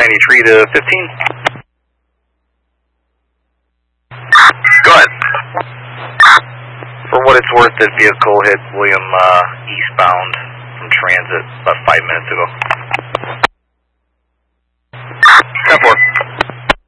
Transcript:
93 to 15. Go ahead. For what it's worth, that vehicle hit William eastbound from transit about 5 minutes ago.